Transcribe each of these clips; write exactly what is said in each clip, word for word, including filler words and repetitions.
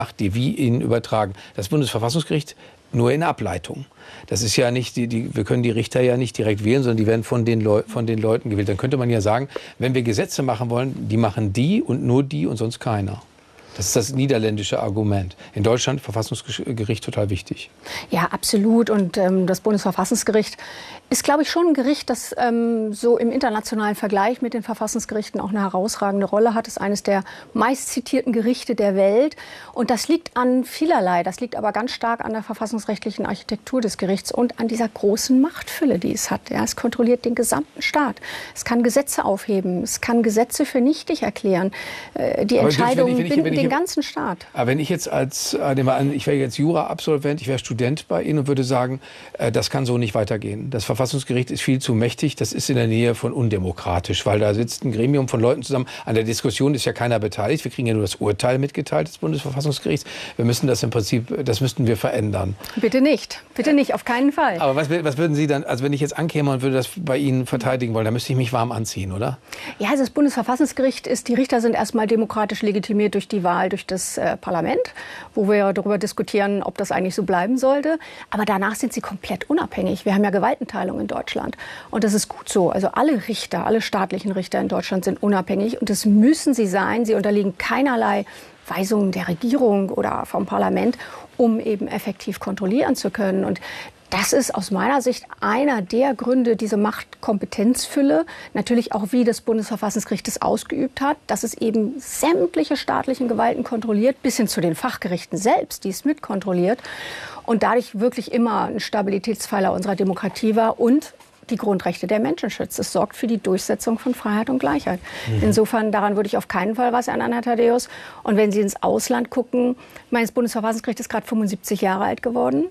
die wir ihnen übertragen. Das Bundesverfassungsgericht nur in Ableitung. Das ist ja nicht, die, die, wir können die Richter ja nicht direkt wählen, sondern die werden von den, Leu von den Leuten gewählt. Dann könnte man ja sagen, wenn wir Gesetze machen wollen, die machen die und nur die und sonst keiner. Das ist das niederländische Argument. In Deutschland Verfassungsgericht total wichtig. Ja, absolut. Und ähm, das Bundesverfassungsgericht ist, glaube ich, schon ein Gericht, das ähm, so im internationalen Vergleich mit den Verfassungsgerichten auch eine herausragende Rolle hat. Es ist eines der meistzitierten Gerichte der Welt. Und das liegt an vielerlei. Das liegt aber ganz stark an der verfassungsrechtlichen Architektur des Gerichts und an dieser großen Machtfülle, die es hat. Ja, es kontrolliert den gesamten Staat. Es kann Gesetze aufheben. Es kann Gesetze für nichtig erklären. Äh, die Entscheidungen binden den ganzen Staat. Aber wenn ich jetzt als, ich wäre jetzt Jura-Absolvent, ich wäre Student bei Ihnen und würde sagen, das kann so nicht weitergehen. Das Verfassungsgericht ist viel zu mächtig, das ist in der Nähe von undemokratisch, weil da sitzt ein Gremium von Leuten zusammen. An der Diskussion ist ja keiner beteiligt. Wir kriegen ja nur das Urteil mitgeteilt des Bundesverfassungsgerichts. Wir müssen das im Prinzip, das müssten wir verändern. Bitte nicht, bitte nicht, auf keinen Fall. Aber was, was würden Sie dann, also wenn ich jetzt ankäme und würde das bei Ihnen verteidigen wollen, dann müsste ich mich warm anziehen, oder? Ja, also das Bundesverfassungsgericht ist, die Richter sind erstmal demokratisch legitimiert durch die Wahl durch das äh, Parlament, wo wir darüber diskutieren, ob das eigentlich so bleiben sollte. Aber danach sind sie komplett unabhängig. Wir haben ja Gewaltenteilung in Deutschland. Und das ist gut so. Also alle Richter, alle staatlichen Richter in Deutschland sind unabhängig. Und das müssen sie sein. Sie unterliegen keinerlei Weisungen der Regierung oder vom Parlament, um eben effektiv kontrollieren zu können. Und das ist aus meiner Sicht einer der Gründe, diese Machtkompetenzfülle, natürlich auch wie das Bundesverfassungsgericht es ausgeübt hat, dass es eben sämtliche staatlichen Gewalten kontrolliert, bis hin zu den Fachgerichten selbst, die es mitkontrolliert und dadurch wirklich immer ein Stabilitätspfeiler unserer Demokratie war und die Grundrechte der Menschen schützt. Es sorgt für die Durchsetzung von Freiheit und Gleichheit. Mhm. Insofern, daran würde ich auf keinen Fall was ändern, Herr Thaddäus. Und wenn Sie ins Ausland gucken, mein Bundesverfassungsgericht ist gerade fünfundsiebzig Jahre alt geworden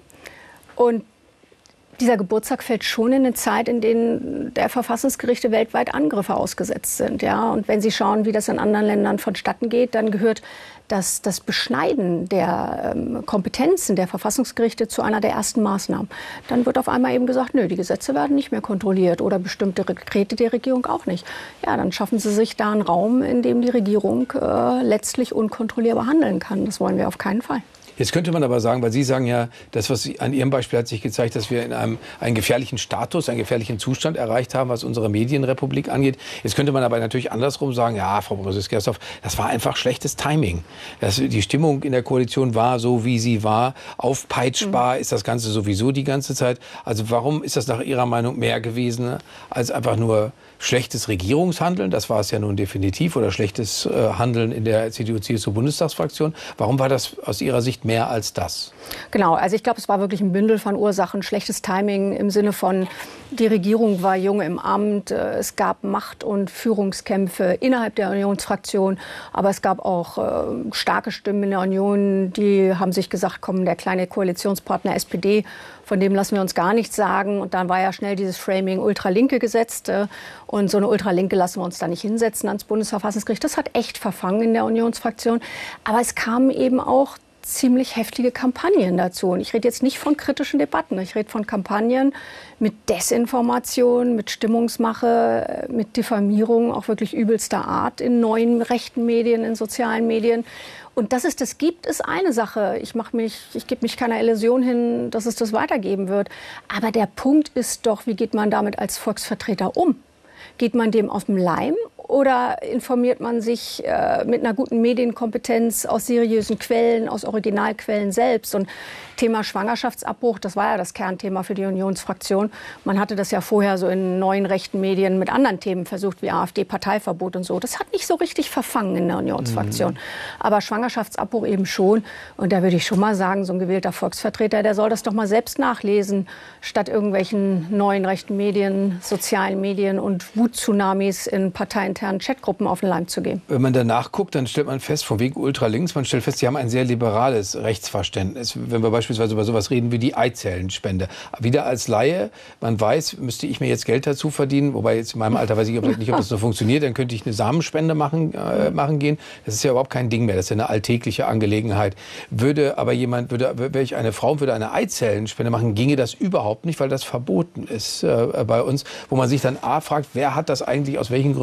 und dieser Geburtstag fällt schon in eine Zeit, in der der Verfassungsgerichte weltweit Angriffe ausgesetzt sind. Ja? Und wenn Sie schauen, wie das in anderen Ländern vonstatten geht, dann gehört das, das Beschneiden der ähm, Kompetenzen der Verfassungsgerichte zu einer der ersten Maßnahmen. Dann wird auf einmal eben gesagt, nö, die Gesetze werden nicht mehr kontrolliert oder bestimmte Dekrete der Regierung auch nicht. Ja, dann schaffen Sie sich da einen Raum, in dem die Regierung äh, letztlich unkontrollierbar handeln kann. Das wollen wir auf keinen Fall. Jetzt könnte man aber sagen, weil Sie sagen ja, das, was Sie, an Ihrem Beispiel hat sich gezeigt, dass wir in einem einen gefährlichen Status, einen gefährlichen Zustand erreicht haben, was unsere Medienrepublik angeht. Jetzt könnte man aber natürlich andersrum sagen, ja, Frau Brosius-Gersdorf, das war einfach schlechtes Timing. Das, die Stimmung in der Koalition war so, wie sie war. Aufpeitschbar mhm. ist das Ganze sowieso die ganze Zeit. Also warum ist das nach Ihrer Meinung mehr gewesen als einfach nur schlechtes Regierungshandeln? Das war es ja nun definitiv. Oder schlechtes äh, Handeln in der C D U-C S U-Bundestagsfraktion. Warum war das aus Ihrer Sicht mehr als das? Genau, also ich glaube, es war wirklich ein Bündel von Ursachen. Schlechtes Timing im Sinne von, die Regierung war jung im Amt, es gab Macht- und Führungskämpfe innerhalb der Unionsfraktion, aber es gab auch äh, starke Stimmen in der Union, die haben sich gesagt, komm, der kleine Koalitionspartner S P D, von dem lassen wir uns gar nichts sagen. Und dann war ja schnell dieses Framing Ultralinke gesetzt. Äh, und so eine Ultralinke lassen wir uns da nicht hinsetzen ans Bundesverfassungsgericht. Das hat echt verfangen in der Unionsfraktion. Aber es kamen eben auch ziemlich heftige Kampagnen dazu. Und ich rede jetzt nicht von kritischen Debatten. Ich rede von Kampagnen mit Desinformation, mit Stimmungsmache, mit Diffamierung, auch wirklich übelster Art in neuen rechten Medien, in sozialen Medien. Und dass es das gibt, ist eine Sache. Ich mache mich, ich gebe mich keiner Illusion hin, dass es das weitergeben wird. Aber der Punkt ist doch, wie geht man damit als Volksvertreter um? Geht man dem auf den Leim oder informiert man sich äh, mit einer guten Medienkompetenz aus seriösen Quellen, aus Originalquellen selbst? Und Thema Schwangerschaftsabbruch, das war ja das Kernthema für die Unionsfraktion. Man hatte das ja vorher so in neuen rechten Medien mit anderen Themen versucht, wie AfD-Parteiverbot und so. Das hat nicht so richtig verfangen in der Unionsfraktion. Mhm. Aber Schwangerschaftsabbruch eben schon. Und da würde ich schon mal sagen, so ein gewählter Volksvertreter, der soll das doch mal selbst nachlesen, statt irgendwelchen neuen rechten Medien, sozialen Medien und Wuttsunamis in parteiinternen Chatgruppen auf den Leim zu gehen. Wenn man danach guckt, dann stellt man fest, von wegen Ultralinks, man stellt fest, sie haben ein sehr liberales Rechtsverständnis. Wenn wir beispielsweise über sowas reden wie die Eizellenspende. Wieder als Laie, man weiß, müsste ich mir jetzt Geld dazu verdienen, wobei jetzt in meinem Alter weiß ich nicht, ob das so funktioniert, dann könnte ich eine Samenspende machen, äh, machen gehen. Das ist ja überhaupt kein Ding mehr, das ist ja eine alltägliche Angelegenheit. Würde aber jemand, würde, wäre ich eine Frau, würde eine Eizellenspende machen, ginge das überhaupt nicht, weil das verboten ist äh, bei uns, wo man sich dann A fragt, wer hat das eigentlich aus welchen Gründen noch mal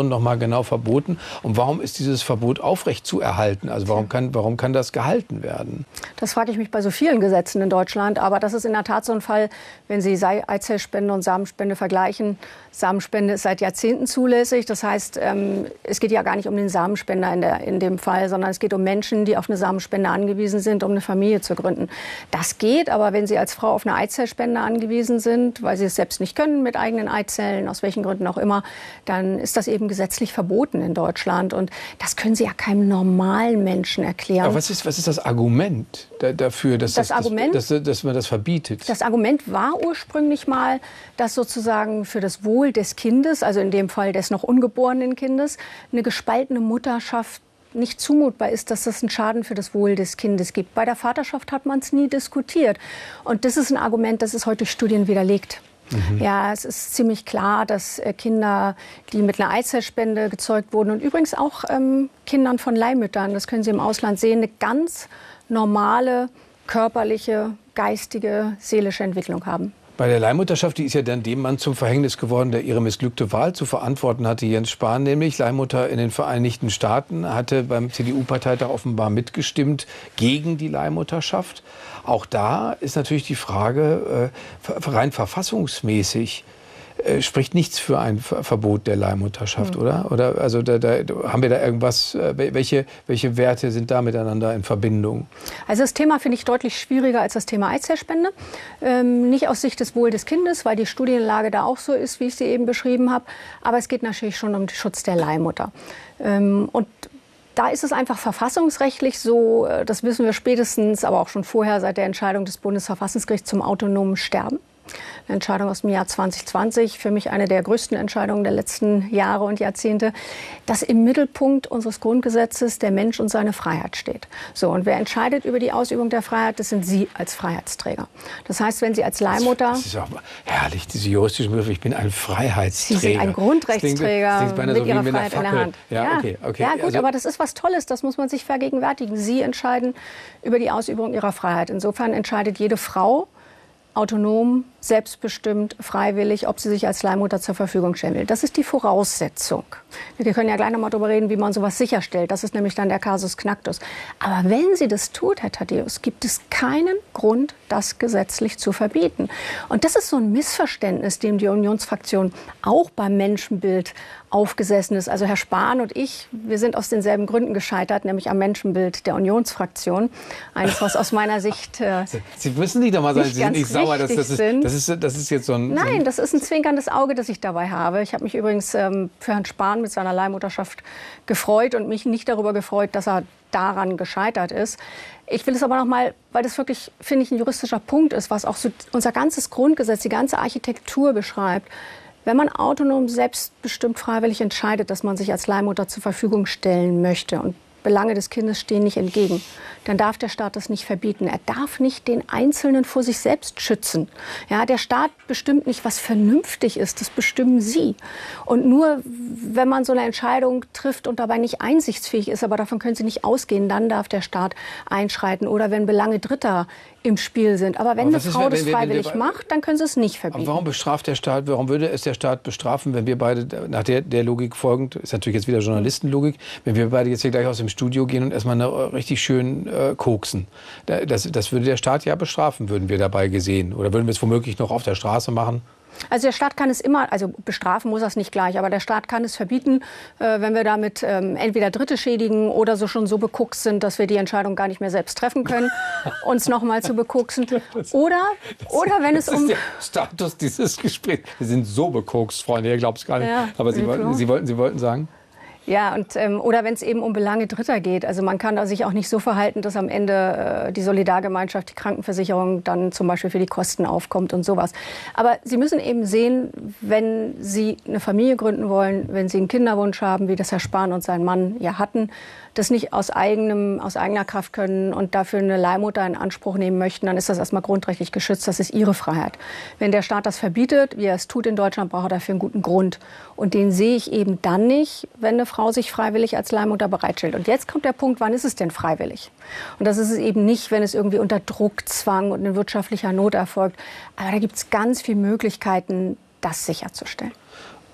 genau verboten. Und warum ist dieses Verbot aufrecht zu erhalten? Also warum kann, warum kann das gehalten werden? Das frage ich mich bei so vielen Gesetzen in Deutschland. Aber das ist in der Tat so ein Fall, wenn Sie Eizellspende und Samenspende vergleichen. Samenspende ist seit Jahrzehnten zulässig. Das heißt, es geht ja gar nicht um den Samenspender in, der, in dem Fall, sondern es geht um Menschen, die auf eine Samenspende angewiesen sind, um eine Familie zu gründen. Das geht, aber wenn Sie als Frau auf eine Eizellspende angewiesen sind, weil Sie es selbst nicht können mit eigenen Eizellen, aus welchen Gründen auch immer, dann ist das eben gesetzlich verboten in Deutschland. Und das können Sie ja keinem normalen Menschen erklären. Aber was ist, was ist das Argument da, dafür, dass, das das, Argument, dass, dass, dass man das verbietet? Das Argument war ursprünglich mal, dass sozusagen für das Wohl des Kindes, also in dem Fall des noch ungeborenen Kindes, eine gespaltene Mutterschaft nicht zumutbar ist, dass das einen Schaden für das Wohl des Kindes gibt. Bei der Vaterschaft hat man es nie diskutiert. Und das ist ein Argument, das ist heute durch Studien widerlegt. Mhm. Ja, es ist ziemlich klar, dass äh, Kinder, die mit einer Eizellspende gezeugt wurden und übrigens auch ähm, Kindern von Leihmüttern, das können Sie im Ausland sehen, eine ganz normale körperliche, geistige, seelische Entwicklung haben. Bei der Leihmutterschaft, die ist ja dann dem Mann zum Verhängnis geworden, der ihre missglückte Wahl zu verantworten hatte. Jens Spahn nämlich, Leihmutter in den Vereinigten Staaten, hatte beim C D U-Parteitag offenbar mitgestimmt gegen die Leihmutterschaft. Auch da ist natürlich die Frage, äh, rein verfassungsmäßig, äh, spricht nichts für ein Ver Verbot der Leihmutterschaft, mhm. oder? Oder also da, da, haben wir da irgendwas, äh, welche, welche Werte sind da miteinander in Verbindung? Also das Thema finde ich deutlich schwieriger als das Thema Eizellspende. Ähm, nicht aus Sicht des Wohl des Kindes, weil die Studienlage da auch so ist, wie ich sie eben beschrieben habe. Aber es geht natürlich schon um den Schutz der Leihmutter. Ähm, und da ist es einfach verfassungsrechtlich so, das wissen wir spätestens, aber auch schon vorher seit der Entscheidung des Bundesverfassungsgerichts zum autonomen Sterben. Eine Entscheidung aus dem Jahr zwanzig zwanzig, für mich eine der größten Entscheidungen der letzten Jahre und Jahrzehnte, dass im Mittelpunkt unseres Grundgesetzes der Mensch und seine Freiheit steht. So, und wer entscheidet über die Ausübung der Freiheit, das sind Sie als Freiheitsträger. Das heißt, wenn Sie als Leihmutter... Das ist auch herrlich, diese juristischen Begriffe, ich bin ein Freiheitsträger. Sie sind ein Grundrechtsträger das klingt, das klingt mit so Ihrer Freiheit in der Hand. Ja, ja, okay, okay. Ja gut, also, aber das ist was Tolles, das muss man sich vergegenwärtigen. Sie entscheiden über die Ausübung Ihrer Freiheit. Insofern entscheidet jede Frau autonom, selbstbestimmt, freiwillig, ob sie sich als Leihmutter zur Verfügung stellen will. Das ist die Voraussetzung. Wir können ja gleich noch mal darüber reden, wie man sowas sicherstellt. Das ist nämlich dann der Kasus Knacktus. Aber wenn sie das tut, Herr Thaddäus, gibt es keinen Grund, das gesetzlich zu verbieten. Und das ist so ein Missverständnis, dem die Unionsfraktion auch beim Menschenbild aufgesessen ist. Also Herr Spahn und ich, wir sind aus denselben Gründen gescheitert, nämlich am Menschenbild der Unionsfraktion. Eines, was aus meiner Sicht äh, Sie müssen nicht doch mal sagen, Sie sind nicht sauer. Das, das, ist, das, ist, das ist jetzt so ein... Nein, das ist ein zwinkerndes Auge, das ich dabei habe. Ich habe mich übrigens ähm, für Herrn Spahn mit seiner Leihmutterschaft gefreut und mich nicht darüber gefreut, dass er daran gescheitert ist. Ich will es aber noch mal, weil das wirklich, finde ich, ein juristischer Punkt ist, was auch so unser ganzes Grundgesetz, die ganze Architektur beschreibt. Wenn man autonom, selbstbestimmt, freiwillig entscheidet, dass man sich als Leihmutter zur Verfügung stellen möchte und Belange des Kindes stehen nicht entgegen, dann darf der Staat das nicht verbieten. Er darf nicht den Einzelnen vor sich selbst schützen. Ja, der Staat bestimmt nicht, was vernünftig ist. Das bestimmen Sie. Und nur wenn man so eine Entscheidung trifft und dabei nicht einsichtsfähig ist, aber davon können Sie nicht ausgehen, dann darf der Staat einschreiten. Oder wenn Belange Dritter im Spiel sind. Aber wenn aber eine Frau ist, wenn, das freiwillig wenn, wenn, wenn, macht, dann können Sie es nicht verbieten. Aber warum bestraft der Staat, warum würde es der Staat bestrafen, wenn wir beide nach der, der Logik folgend, ist natürlich jetzt wieder Journalistenlogik, wenn wir beide jetzt hier gleich aus dem Studio gehen und erstmal eine, richtig schön äh, koksen. Das, das würde der Staat ja bestrafen, würden wir dabei gesehen. Oder würden wir es womöglich noch auf der Straße machen? Also der Staat kann es immer, also bestrafen muss er es nicht gleich, aber der Staat kann es verbieten, äh, wenn wir damit ähm, entweder Dritte schädigen oder so schon so bekokst sind, dass wir die Entscheidung gar nicht mehr selbst treffen können, uns noch mal zu bekoksen. Oder, oder wenn es um... Das ist der Status dieses Gesprächs. Wir sind so bekokst, Freunde, ihr glaubt es gar nicht. Ja, aber Sie wollten, Sie, wollten, Sie wollten sagen... Ja, und, ähm, oder wenn es eben um Belange Dritter geht. Also man kann da sich auch nicht so verhalten, dass am Ende äh, die Solidargemeinschaft, die Krankenversicherung dann zum Beispiel für die Kosten aufkommt und sowas. Aber Sie müssen eben sehen, wenn Sie eine Familie gründen wollen, wenn Sie einen Kinderwunsch haben, wie das Herr Spahn und sein Mann ja hatten, das nicht aus, eigenem, aus eigener Kraft können und dafür eine Leihmutter in Anspruch nehmen möchten, dann ist das erstmal grundrechtlich geschützt. Das ist Ihre Freiheit. Wenn der Staat das verbietet, wie er es tut in Deutschland, braucht er dafür einen guten Grund. Und den sehe ich eben dann nicht, wenn eine Frau sich freiwillig als Leihmutter bereitstellt. Und jetzt kommt der Punkt, wann ist es denn freiwillig? Und das ist es eben nicht, wenn es irgendwie unter Druck, Zwang und in wirtschaftlicher Not erfolgt. Aber da gibt es ganz viele Möglichkeiten, das sicherzustellen.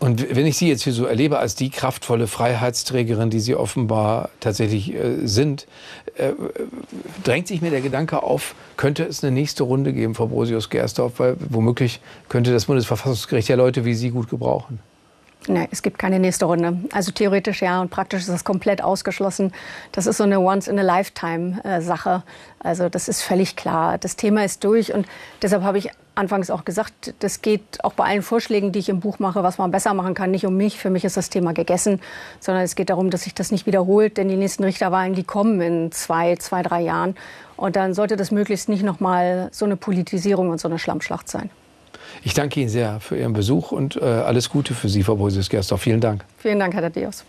Und wenn ich Sie jetzt hier so erlebe als die kraftvolle Freiheitsträgerin, die Sie offenbar tatsächlich äh, sind, äh, drängt sich mir der Gedanke auf, könnte es eine nächste Runde geben, Frau Brosius-Gersdorf, weil womöglich könnte das Bundesverfassungsgericht ja Leute wie Sie gut gebrauchen. Nein, es gibt keine nächste Runde. Also theoretisch ja und praktisch ist das komplett ausgeschlossen. Das ist so eine Once-in-a-Lifetime-Sache. Also das ist völlig klar. Das Thema ist durch und deshalb habe ich anfangs auch gesagt, das geht auch bei allen Vorschlägen, die ich im Buch mache, was man besser machen kann, nicht um mich. Für mich ist das Thema gegessen, sondern es geht darum, dass sich das nicht wiederholt. Denn die nächsten Richterwahlen, die kommen in zwei, zwei, drei Jahren. Und dann sollte das möglichst nicht noch mal so eine Politisierung und so eine Schlammschlacht sein. Ich danke Ihnen sehr für Ihren Besuch und äh, alles Gute für Sie, Frau Brosius-Gersdorf. Vielen Dank. Vielen Dank, Herr Thaddeus.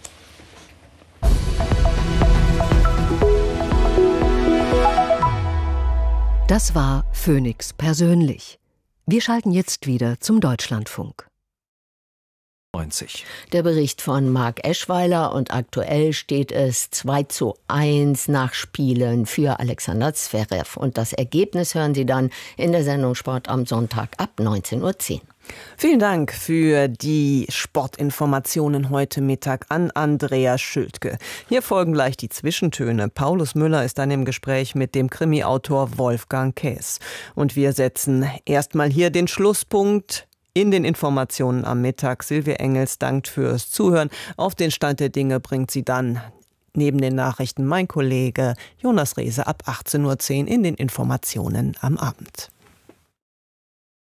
Das war Phoenix persönlich. Wir schalten jetzt wieder zum Deutschlandfunk. neunzig. Der Bericht von Marc Eschweiler und aktuell steht es zwei zu eins nach Spielen für Alexander Zverev. Und das Ergebnis hören Sie dann in der Sendung Sport am Sonntag ab neunzehn Uhr zehn. Vielen Dank für die Sportinformationen heute Mittag an Andrea Schültke. Hier folgen gleich die Zwischentöne. Paulus Müller ist dann im Gespräch mit dem Krimi-Autor Wolfgang Käs. Und wir setzen erstmal hier den Schlusspunkt in den Informationen am Mittag. Silvia Engels dankt fürs Zuhören. Auf den Stand der Dinge bringt sie dann neben den Nachrichten mein Kollege Jonas Rehse ab achtzehn Uhr zehn in den Informationen am Abend.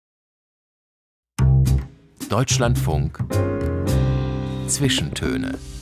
Deutschlandfunk Zwischentöne.